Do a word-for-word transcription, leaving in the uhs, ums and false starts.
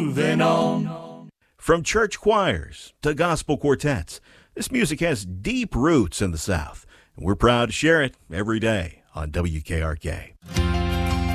moving on. From church choirs to gospel quartets, this music has deep roots in the South, and we're proud to share it every day on W K R K.